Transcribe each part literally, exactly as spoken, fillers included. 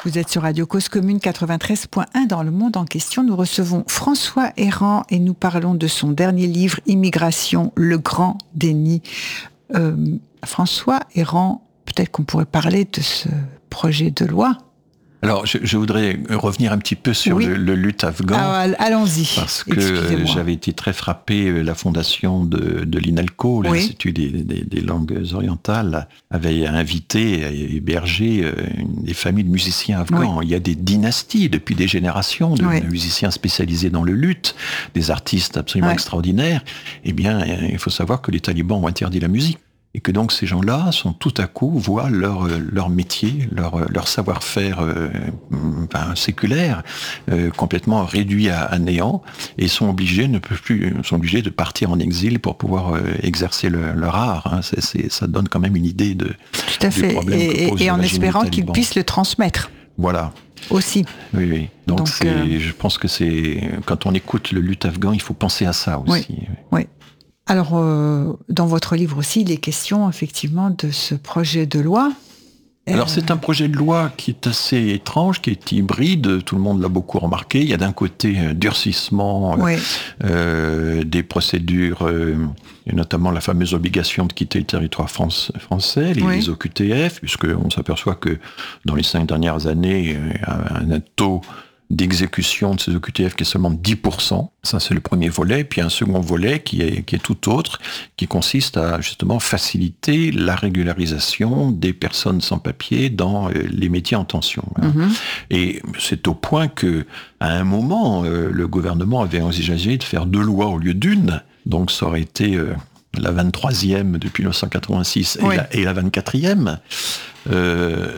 Vous êtes sur Radio Cause Commune quatre-vingt-treize point un dans le monde en question. Nous recevons François Héran et nous parlons de son dernier livre, Immigration, le grand déni. Euh, François Héran, peut-être qu'on pourrait parler de ce projet de loi. Alors, je, je voudrais revenir un petit peu sur oui. le, le lutte afghan. Ah, allons-y. Parce que j'avais été très frappé, la fondation de, de l'INALCO, oui. l'Institut des, des, des langues orientales, avait invité et hébergé des familles de musiciens afghans. Oui. Il y a des dynasties depuis des générations de oui. musiciens spécialisés dans le luth, des artistes absolument oui. extraordinaires. Eh bien, il faut savoir que les talibans ont interdit la musique. Et que donc ces gens-là sont tout à coup voient leur leur métier, leur leur savoir-faire euh, ben, séculaire euh, complètement réduit à, à néant et sont obligés ne peuvent plus sont obligés de partir en exil pour pouvoir euh, exercer le, leur art. Hein. C'est, c'est, ça donne quand même une idée de tout à fait. Et, et, et en espérant qu'ils puissent le transmettre. Voilà. Aussi. Oui, oui. Donc, donc c'est, euh... je pense que c'est quand on écoute le luth afghan, il faut penser à ça aussi. Oui. oui. Alors, euh, dans votre livre aussi, il est question effectivement de ce projet de loi. Alors, c'est un projet de loi qui est assez étrange, qui est hybride, tout le monde l'a beaucoup remarqué. Il y a d'un côté un durcissement oui. euh, des procédures, euh, et notamment la fameuse obligation de quitter le territoire France, français, les, oui. les O Q T F, puisqu'on s'aperçoit que dans les cinq dernières années, il y a un taux d'exécution de ces O Q T F qui est seulement dix pour cent. Ça, c'est le premier volet. Puis un second volet qui est, qui est tout autre, qui consiste à justement faciliter la régularisation des personnes sans papier dans les métiers en tension. Mm-hmm. Et c'est au point que, à un moment, euh, le gouvernement avait envisagé de faire deux lois au lieu d'une. Donc ça aurait été euh, la vingt-troisième depuis mille neuf cent quatre-vingt-six oui. et, la, et la vingt-quatrième. Euh,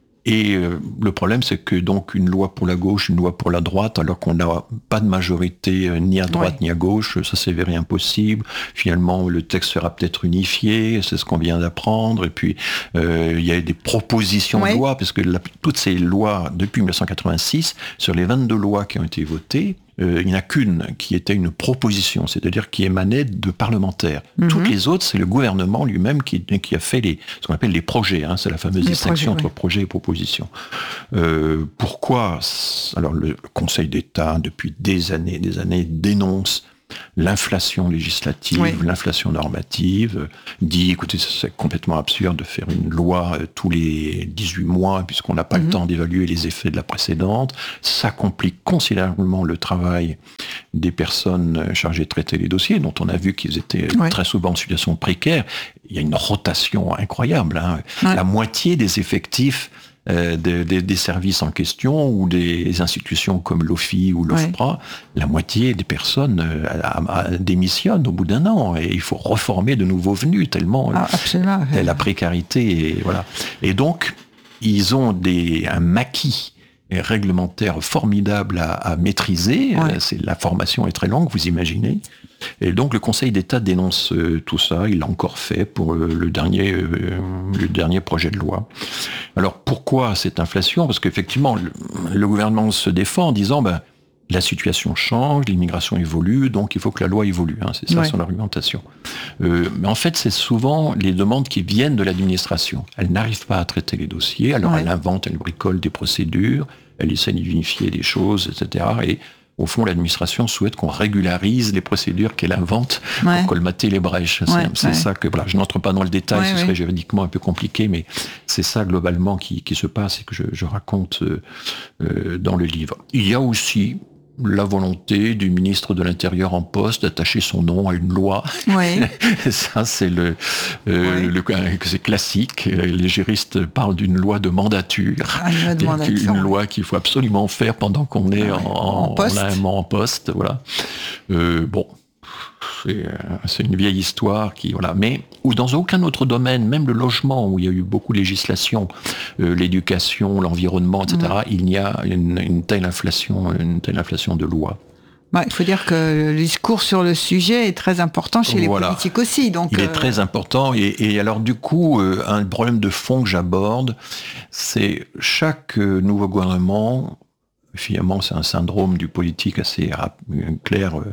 Et euh, le problème, c'est que donc une loi pour la gauche, une loi pour la droite, alors qu'on n'a pas de majorité euh, ni à droite ouais. ni à gauche, ça s'avérait impossible. Finalement, le texte sera peut-être unifié, c'est ce qu'on vient d'apprendre. Et puis, euh, il y a des propositions ouais. de loi, parce que la, toutes ces lois, depuis mille neuf cent quatre-vingt-six, sur les vingt-deux lois qui ont été votées, Euh, il n'y en a qu'une qui était une proposition, c'est-à-dire qui émanait de parlementaires. Mm-hmm. Toutes les autres, c'est le gouvernement lui-même qui, qui a fait les, ce qu'on appelle les projets. Hein, c'est la fameuse les distinction projets, entre oui. projet et proposition. Euh, pourquoi ? Alors le Conseil d'État, depuis des années, des années, dénonce l'inflation législative, oui. l'inflation normative, dit, écoutez, c'est complètement absurde de faire une loi tous les dix-huit mois, puisqu'on n'a pas mm-hmm. le temps d'évaluer les effets de la précédente. Ça complique considérablement le travail des personnes chargées de traiter les dossiers, dont on a vu qu'ils étaient oui. très souvent en situation précaire. Il y a une rotation incroyable. Hein. Oui. La moitié des effectifs Euh, des, des, des services en question ou des institutions comme l'O F I ou l'O F P R A, ouais. la moitié des personnes euh, à, à, démissionnent au bout d'un an et il faut reformer de nouveaux venus tellement ah, absolument. Euh, la précarité et voilà. Et donc ils ont des un maquis réglementaire formidable à, à maîtriser. Ouais. C'est, la formation est très longue, vous imaginez. Et donc le Conseil d'État dénonce euh, tout ça. Il l'a encore fait pour euh, le dernier euh, le dernier projet de loi. Alors pourquoi cette inflation ? Parce qu'effectivement, le, le gouvernement se défend en disant ben, la situation change, l'immigration évolue, donc il faut que la loi évolue. Hein, c'est ça ouais. son argumentation. Euh, mais en fait, c'est souvent les demandes qui viennent de l'administration. Elle n'arrive pas à traiter les dossiers, alors ouais. elle invente, elle bricole des procédures, elle essaie d'unifier des choses, et cetera. Et au fond, l'administration souhaite qu'on régularise les procédures qu'elle invente ouais. pour colmater les brèches. C'est, ouais, c'est ouais. ça que, voilà, je n'entre pas dans le détail, ouais, ce serait ouais. juridiquement un peu compliqué, mais c'est ça globalement qui, qui se passe et que je, je raconte euh, euh, dans le livre. Il y a aussi la volonté du ministre de l'Intérieur en poste d'attacher son nom à une loi. Oui. Ça, c'est le, euh, oui. le, c'est classique. Les juristes parlent d'une loi de mandature. Ah, une loi de mandature. Une loi qu'il faut absolument faire pendant qu'on est ah, en, en, poste. en, en poste. Voilà. Euh, bon. C'est, c'est une vieille histoire qui, voilà. Mais, ou dans aucun autre domaine, même le logement, où il y a eu beaucoup de législation, euh, l'éducation, l'environnement, et cetera, mmh. il y a une, une telle inflation, une telle inflation de lois. Bah, il faut dire que le discours sur le sujet est très important chez voilà. les politiques aussi. Donc, il euh... est très important. Et, et alors, du coup, euh, un problème de fond que j'aborde, c'est chaque euh, nouveau gouvernement, finalement, c'est un syndrome du politique assez rap- clair, euh,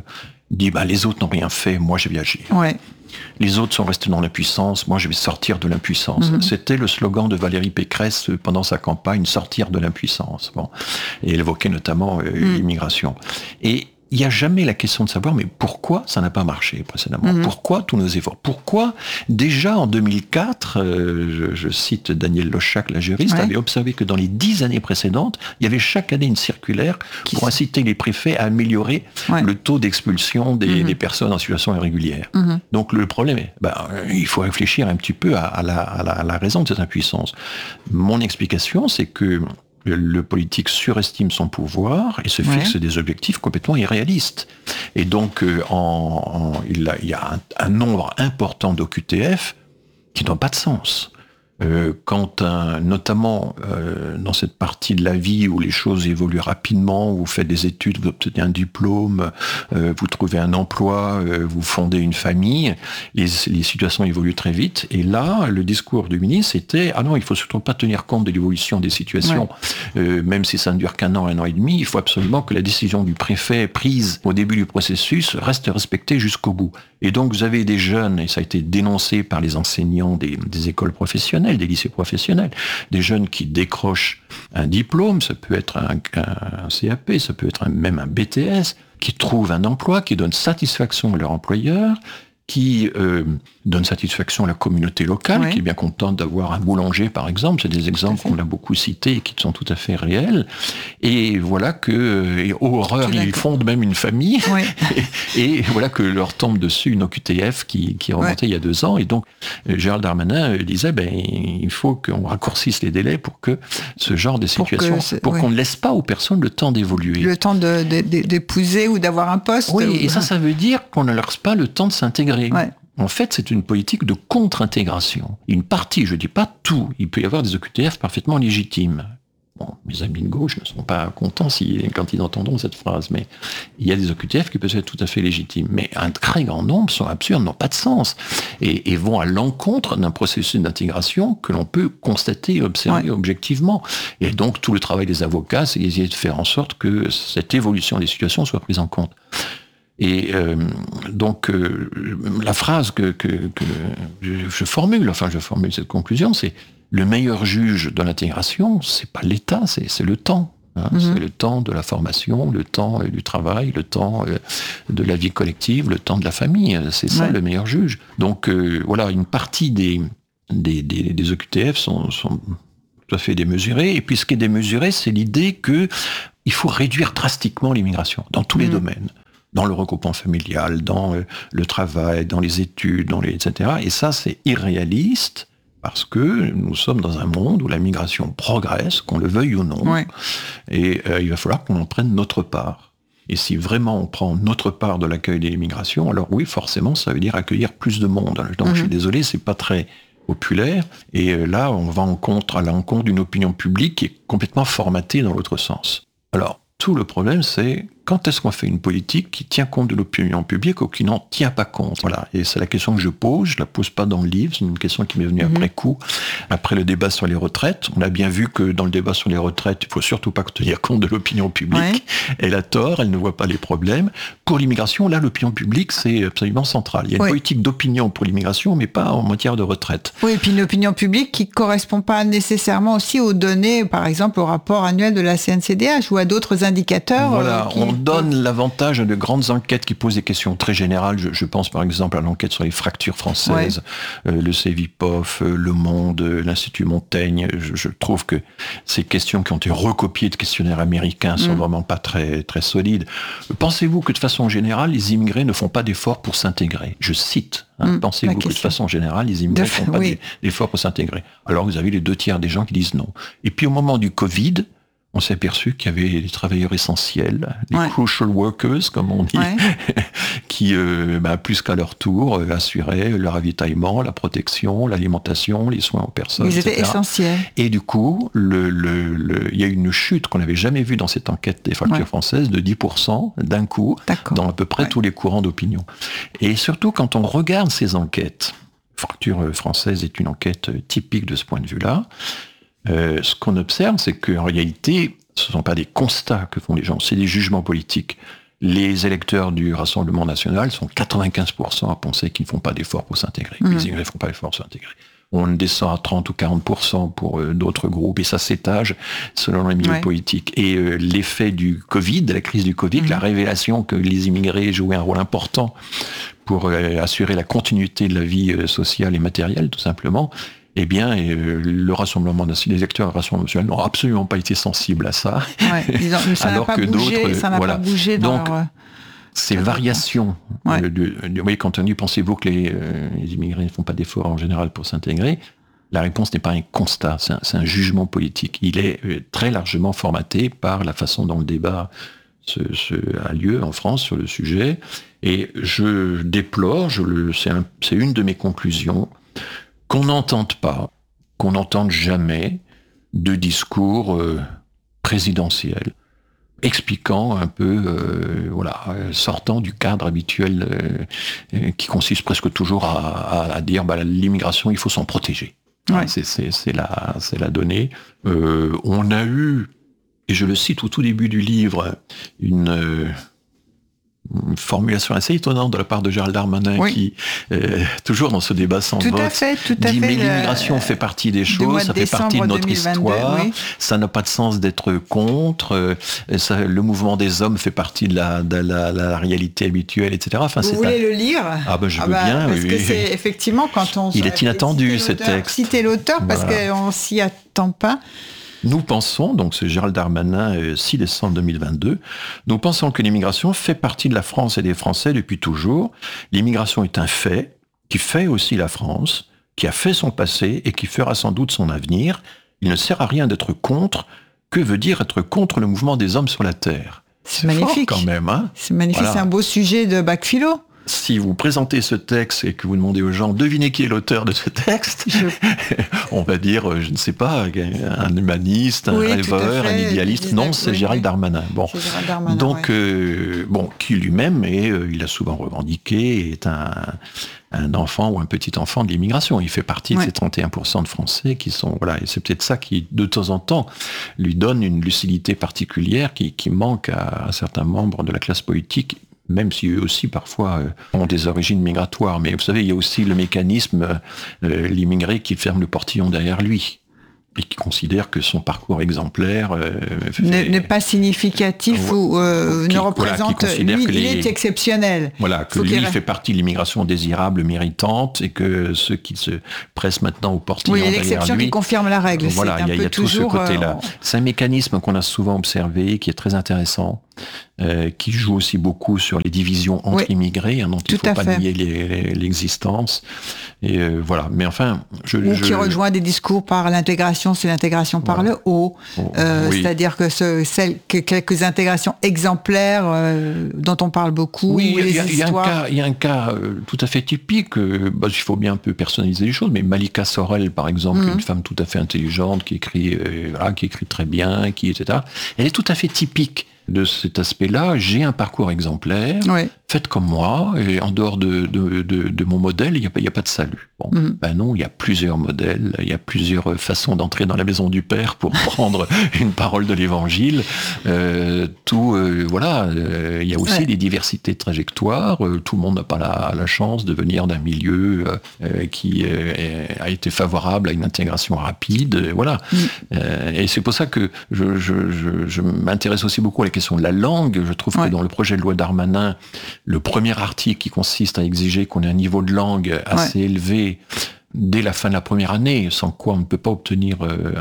dit bah, les autres n'ont rien fait, moi je vais agir. Ouais. Les autres sont restés dans l'impuissance, moi je vais sortir de l'impuissance. Mmh. C'était le slogan de Valérie Pécresse pendant sa campagne, sortir de l'impuissance. Bon. Et elle évoquait notamment euh, mmh. l'immigration. Et il n'y a jamais la question de savoir, mais pourquoi ça n'a pas marché précédemment ? Mmh. Pourquoi tous nos efforts ? Pourquoi, déjà en deux mille quatre, euh, je, je cite Daniel Lochac, la juriste, ouais. avait observé que dans les dix années précédentes, il y avait chaque année une circulaire Qui pour inciter les préfets à améliorer ouais. le taux d'expulsion des, mmh. des personnes en situation irrégulière. Mmh. Donc le problème est, ben, il faut réfléchir un petit peu à, à, la, à, la, à la raison de cette impuissance. Mon explication, c'est que le politique surestime son pouvoir et se fixe ouais. des objectifs complètement irréalistes. Et donc, euh, en, en, il, a, il y a un, un nombre important d'O Q T F qui n'ont pas de sens. Euh, quand un, notamment euh, dans cette partie de la vie où les choses évoluent rapidement, vous faites des études, vous obtenez un diplôme, euh, vous trouvez un emploi, euh, vous fondez une famille, les, les situations évoluent très vite. Et là, le discours du ministre était « Ah non, il faut surtout pas tenir compte de l'évolution des situations, ouais. euh, même si ça ne dure qu'un an, un an et demi, il faut absolument que la décision du préfet prise au début du processus reste respectée jusqu'au bout. » Et donc, vous avez des jeunes, et ça a été dénoncé par les enseignants des, des écoles professionnelles, des lycées professionnels, des jeunes qui décrochent un diplôme, ça peut être un, un, un C A P, ça peut être un, même un B T S, qui trouvent un emploi, qui donnent satisfaction à leur employeur, qui euh, donne satisfaction à la communauté locale, oui. qui est bien contente d'avoir un boulanger, par exemple. C'est des exemples qu'on a beaucoup cités et qui sont tout à fait réels. Et voilà que, et, oh, horreur, ils fondent même une famille. Oui. et, et voilà que leur tombe dessus une O Q T F qui, qui est remontée oui. il y a deux ans. Et donc, Gérald Darmanin disait, ben, il faut qu'on raccourcisse les délais pour que ce genre de situation, pour, pour oui. qu'on ne laisse pas aux personnes le temps d'évoluer. Le temps de, de, de, d'épouser ou d'avoir un poste. Oui, ou... et ça, ça veut dire qu'on ne leur laisse pas le temps de s'intégrer. Ouais. En fait, c'est une politique de contre-intégration. Une partie, je ne dis pas tout, il peut y avoir des O Q T F parfaitement légitimes. Bon, mes amis de gauche ne seront pas contents si, quand ils entendront cette phrase, mais il y a des O Q T F qui peuvent être tout à fait légitimes. Mais un très grand nombre sont absurdes, n'ont pas de sens, et, et vont à l'encontre d'un processus d'intégration que l'on peut constater et observer ouais. objectivement. Et donc, tout le travail des avocats, c'est d'essayer de faire en sorte que cette évolution des situations soit prise en compte. Et euh, donc, euh, la phrase que, que, que je, je formule, enfin je formule cette conclusion, c'est le meilleur juge de l'intégration, c'est pas l'État, c'est, c'est le temps. Hein, mm-hmm. C'est le temps de la formation, le temps du travail, le temps de la vie collective, le temps de la famille. C'est ça ouais. le meilleur juge. Donc euh, voilà, une partie des, des, des, des O Q T F sont, sont tout à fait démesurées. Et puis ce qui est démesuré, c'est l'idée qu'il faut réduire drastiquement l'immigration dans tous mm-hmm. les domaines. Dans le regroupement familial, dans euh, le travail, dans les études, dans les, et cetera. Et ça, c'est irréaliste parce que nous sommes dans un monde où la migration progresse, qu'on le veuille ou non. Ouais. Et euh, il va falloir qu'on en prenne notre part. Et si vraiment on prend notre part de l'accueil des migrations, alors oui, forcément, ça veut dire accueillir plus de monde. Donc, mm-hmm. je suis désolé, c'est pas très populaire. Et euh, là, on va en contre, à l'encontre d'une opinion publique qui est complètement formatée dans l'autre sens. Alors, tout le problème, c'est quand est-ce qu'on fait une politique qui tient compte de l'opinion publique ou qui n'en tient pas compte ? Voilà. Et c'est la question que je pose. Je la pose pas dans le livre. C'est une question qui m'est venue mmh. après coup, après le débat sur les retraites. On a bien vu que dans le débat sur les retraites, il faut surtout pas tenir compte de l'opinion publique. Ouais. Elle a tort. Elle ne voit pas les problèmes. Pour l'immigration, là, l'opinion publique, c'est absolument central. Il y a une oui. politique d'opinion pour l'immigration, mais pas en matière de retraite. Oui, et puis une opinion publique qui correspond pas nécessairement aussi aux données, par exemple, au rapport annuel de la C N C D H ou à d'autres indicateurs. Voilà. Euh, qui... On donne l'avantage à de grandes enquêtes qui posent des questions très générales. Je, je pense par exemple à l'enquête sur les fractures françaises, ouais. euh, le Cevipof, euh, Le Monde, euh, l'Institut Montaigne. Je, je trouve que ces questions qui ont été recopiées de questionnaires américains sont mmh. vraiment pas très, très solides. Pensez-vous que de façon générale, les immigrés ne font pas d'efforts pour s'intégrer ? Je cite. Hein, mmh, Pensez-vous que de façon générale, les immigrés ne font pas oui. d'efforts pour s'intégrer ? Alors vous avez les deux tiers des gens qui disent non. Et puis au moment du Covid, on s'est aperçu qu'il y avait des travailleurs essentiels, les ouais. crucial workers, comme on dit, ouais. qui, euh, bah, plus qu'à leur tour, euh, assuraient le ravitaillement, la protection, l'alimentation, les soins aux personnes, Ils et cetera. Étaient essentiels. Et du coup, le, le, le, il y a eu une chute qu'on n'avait jamais vue dans cette enquête des fractures ouais. françaises de dix pour cent d'un coup, D'accord. dans à peu près ouais. tous les courants d'opinion. Et surtout, quand on regarde ces enquêtes, Fracture française est une enquête typique de ce point de vue-là. Euh, ce qu'on observe, c'est qu'en réalité, ce ne sont pas des constats que font les gens, c'est des jugements politiques. Les électeurs du Rassemblement national sont quatre-vingt-quinze pour cent à penser qu'ils ne font pas d'efforts pour s'intégrer. Mmh. Les immigrés ne font pas d'efforts pour s'intégrer. On descend à trente ou quarante pour cent pour euh, d'autres groupes, et ça s'étage selon les milieux ouais. politiques. Et euh, l'effet du Covid, de la crise du Covid, mmh. la révélation que les immigrés jouaient un rôle important pour euh, assurer la continuité de la vie euh, sociale et matérielle, tout simplement, eh bien, euh, le Rassemblement national, les électeurs du Rassemblement national n'ont absolument pas été sensibles à ça. Ouais, ils ont, ça alors n'a pas que bougé, d'autres, ça n'a voilà. pas bougé dans Donc, leur... Ces variations, ouais. de, de, de, oui, quand on dit, pensez-vous que les, euh, les immigrés ne font pas d'efforts en général pour s'intégrer, la réponse n'est pas un constat, c'est un, c'est un jugement politique. Il est euh, très largement formaté par la façon dont le débat se, se, a lieu en France sur le sujet. Et je déplore, je le, c'est, un, c'est une de mes conclusions, qu'on n'entende pas, qu'on n'entende jamais de discours euh, présidentiels, expliquant un peu, euh, voilà, sortant du cadre habituel euh, qui consiste presque toujours à, à, à dire, bah, l'immigration, il faut s'en protéger. Ouais. C'est, c'est, c'est, la, c'est la donnée. Euh, on a eu, et je le cite au tout début du livre, une... Euh, une formulation assez étonnante de la part de Gérald Darmanin oui. qui, euh, toujours dans ce débat sans tout vote, à fait, tout à dit fait mais l'immigration fait partie des choses, ça fait partie de notre histoire, oui. ça n'a pas de sens d'être contre, euh, ça, le mouvement des hommes fait partie de la, de la, la réalité habituelle, et cetera. Enfin, Vous c'est voulez un... le lire ? Ah ben je veux ah bah, bien. Parce oui. que c'est effectivement quand on... Il est inattendu ce texte. Citer l'auteur parce voilà. qu'on s'y attend pas. Nous pensons, donc c'est Gérald Darmanin, euh, six décembre deux mille vingt-deux, nous pensons que l'immigration fait partie de la France et des Français depuis toujours. L'immigration est un fait qui fait aussi la France, qui a fait son passé et qui fera sans doute son avenir. Il ne sert à rien d'être contre. Que veut dire être contre le mouvement des hommes sur la Terre ? C'est, c'est magnifique fort quand même. Hein ? C'est magnifique, voilà. C'est un beau sujet de bac philo. Si vous présentez ce texte et que vous demandez aux gens, devinez qui est l'auteur de ce texte, je... on va dire, je ne sais pas, un humaniste, un oui, rêveur, un idéaliste. Non, c'est oui, Gérald oui. Darmanin. Bon, c'est Gérald Darmanin, donc, oui. euh, bon, qui lui-même est, euh, il a souvent revendiqué, est un, un enfant ou un petit enfant de l'immigration. Il fait partie ouais. de ces trente et un pour cent de Français qui sont, voilà, et c'est peut-être ça qui, de temps en temps, lui donne une lucidité particulière qui, qui manque à, à certains membres de la classe politique. Même si eux aussi, parfois, euh, ont des origines migratoires. Mais vous savez, il y a aussi le mécanisme, euh, l'immigré qui ferme le portillon derrière lui et qui considère que son parcours exemplaire euh, fait... n'est, n'est pas significatif euh, ou euh, qui, ne représente... Voilà, lui, il les... est exceptionnel. Voilà, que Faut lui fait partie de l'immigration désirable, méritante, et que ceux qui se pressent maintenant au portillon oui, derrière lui... Oui, l'exception qui confirme la règle. Voilà, il y a, y a tout toujours, ce côté-là. Euh... C'est un mécanisme qu'on a souvent observé, qui est très intéressant. Euh, qui joue aussi beaucoup sur les divisions entre oui, immigrés, hein, dont il ne faut pas fait. nier les, les, l'existence. Et euh, voilà. Mais enfin, je, ou je... qui rejoint des discours par l'intégration, c'est l'intégration par voilà. le haut. Oh, euh, oui. C'est-à-dire que, ce, celle, que quelques intégrations exemplaires euh, dont on parle beaucoup. Oui, il y, y, y, y, y a un cas euh, tout à fait typique. Euh, bah, il faut bien un peu personnaliser les choses. Mais Malika Sorel, par exemple, mmh. une femme tout à fait intelligente qui écrit, euh, voilà, qui écrit très bien, qui et cetera. Elle est tout à fait typique de cet aspect-là. J'ai un parcours exemplaire, oui. faites comme moi, et en dehors de, de, de, de mon modèle, il n'y a, a pas de salut. Bon, mm-hmm. ben non, il y a plusieurs modèles, il y a plusieurs façons d'entrer dans la maison du Père pour prendre une parole de l'Évangile. Euh, tout, euh, voilà, euh, il y a aussi ouais. des diversités de trajectoires. Euh, tout le monde n'a pas la, la chance de venir d'un milieu euh, qui euh, a été favorable à une intégration rapide. Euh, voilà. Mm. Euh, et c'est pour ça que je, je, je, je m'intéresse aussi beaucoup à la question de la langue. Je trouve ouais. que dans le projet de loi Darmanin, le premier article qui consiste à exiger qu'on ait un niveau de langue assez ouais. élevé dès la fin de la première année, sans quoi on ne peut pas obtenir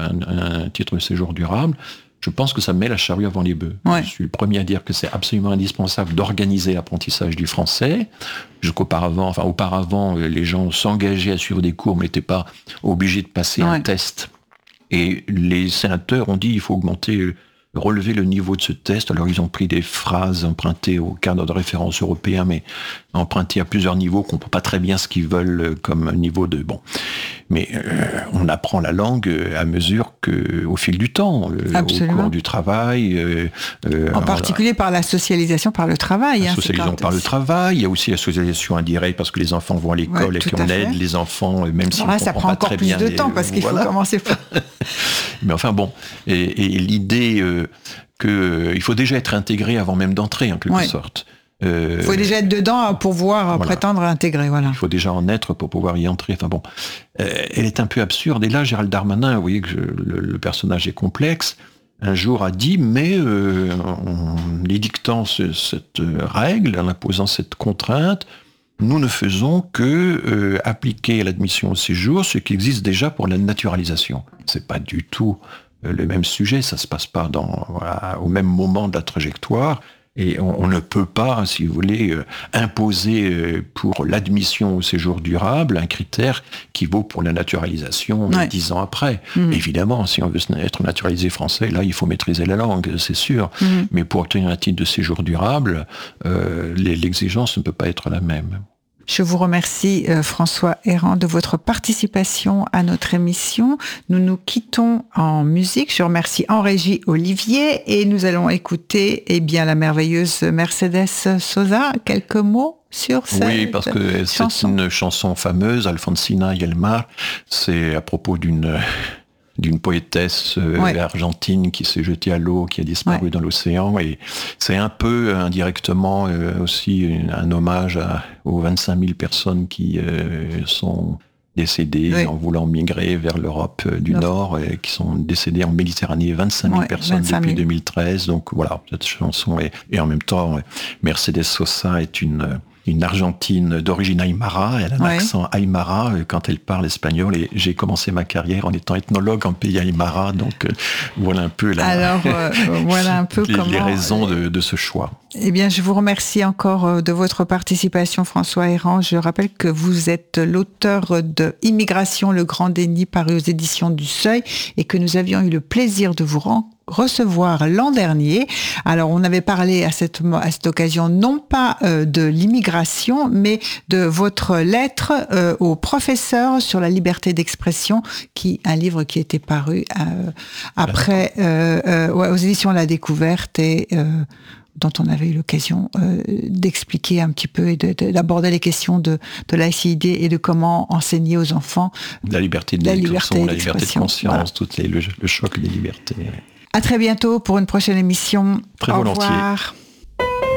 un, un titre de séjour durable, je pense que ça met la charrue avant les bœufs. Ouais. Je suis le premier à dire que c'est absolument indispensable d'organiser l'apprentissage du français. Jusqu'auparavant, enfin auparavant, les gens s'engageaient à suivre des cours, mais n'étaient pas obligés de passer ouais. un test. Et les sénateurs ont dit qu'il faut augmenter... relever le niveau de ce test. Alors ils ont pris des phrases empruntées au cadre de référence européen, mais empruntées à plusieurs niveaux, qu'on ne comprend pas très bien ce qu'ils veulent comme niveau de... Bon. Mais euh, on apprend la langue à mesure que, au fil du temps, euh, au cours du travail. Euh, euh, en particulier par la socialisation par le travail. La hein, socialisation par le travail. Il y a aussi la socialisation indirecte parce que les enfants vont à l'école ouais, et qu'on aide les enfants, même si on ne comprend pas très bien. Ça prend encore plus de les... temps parce qu'il voilà. faut commencer par... Mais enfin bon, et, et l'idée euh, qu'il euh, faut déjà être intégré avant même d'entrer, en quelque ouais. sorte. Il euh, faut déjà être dedans pour pouvoir voilà. prétendre à intégrer. Voilà. Il faut déjà en être pour pouvoir y entrer. Enfin bon, euh, elle est un peu absurde. Et là, Gérald Darmanin, vous voyez que je, le, le personnage est complexe, un jour a dit, mais euh, en édictant ce, cette règle, en imposant cette contrainte, nous ne faisons que euh, appliquer à l'admission au séjour ce qui existe déjà pour la naturalisation. C'est pas du tout euh, le même sujet, ça se passe pas dans, voilà, au même moment de la trajectoire. Et on, on ne peut pas, si vous voulez, euh, imposer euh, pour l'admission au séjour durable un critère qui vaut pour la naturalisation ouais. dix ans après. Mmh. Évidemment, si on veut être naturalisé français, là, il faut maîtriser la langue, c'est sûr. Mmh. Mais pour obtenir un titre de séjour durable, euh, les, l'exigence ne peut pas être la même. Je vous remercie, euh, François Héran, de votre participation à notre émission. Nous nous quittons en musique. Je remercie en régie Olivier et nous allons écouter eh bien, la merveilleuse Mercedes Sosa. Quelques mots sur cette Oui, parce que chanson. C'est une chanson fameuse, Alfonsina y el mar. C'est à propos d'une... d'une poétesse euh, ouais. argentine qui s'est jetée à l'eau, qui a disparu ouais. dans l'océan. Et c'est un peu indirectement euh, aussi une, un hommage à, aux vingt-cinq mille personnes qui euh, sont décédées oui. en voulant migrer vers l'Europe euh, du Nord, Nord et qui sont décédées en Méditerranée. vingt-cinq mille ouais, personnes vingt-cinq mille depuis deux mille treize. Donc voilà, cette chanson. Est, et en même temps, Mercedes Sosa est une... une Argentine d'origine aymara, elle a un ouais. accent aymara quand elle parle espagnol, et j'ai commencé ma carrière en étant ethnologue en pays aymara, donc euh, voilà un peu la, Alors, euh, voilà un peu les, comment, les raisons de, de ce choix. Eh bien, je vous remercie encore de votre participation, François Héran. Je rappelle que vous êtes l'auteur de Immigration, le grand déni, paru aux éditions du Seuil, et que nous avions eu le plaisir de vous rencontrer recevoir l'an dernier. Alors, on avait parlé à cette, à cette occasion non pas euh, de l'immigration, mais de votre lettre euh, au professeur sur la liberté d'expression, qui un livre qui était paru euh, après euh, euh, ouais, aux éditions La Découverte et euh, dont on avait eu l'occasion euh, d'expliquer un petit peu et de, de, d'aborder les questions de, de laïcité et de comment enseigner aux enfants la liberté de la liberté, la liberté de conscience, voilà. Toutes les, le, le choc des libertés. À très bientôt pour une prochaine émission. Très Au volontiers. revoir.